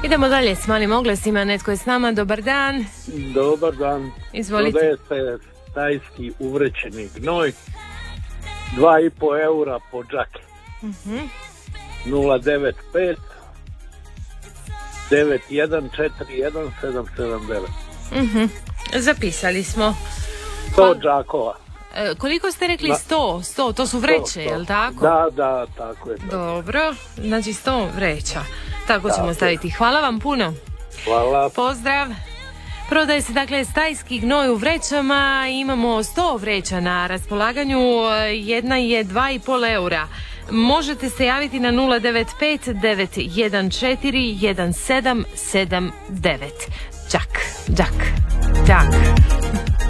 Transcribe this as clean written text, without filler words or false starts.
Idemo dalje s malim oglasima, netko je s nama, dobar dan. Dobar dan. Izvolite. Prodaje se stajski uvrećeni gnoj, 2,5 eura po džake. 095 9141 779. Zapisali smo. 100 džakova. Koliko ste rekli? 100, to su vreće, je li tako? Da, tako je. Dobro, znači 100 vreća. Tako ćemo staviti. Hvala vam puno. Hvala. Pozdrav. Prodaje se dakle stajski gnoj u vrećama, imamo 100 vreća na raspolaganju, jedna je 2,5 eura. Možete se javiti na 095 914 1779. Đak.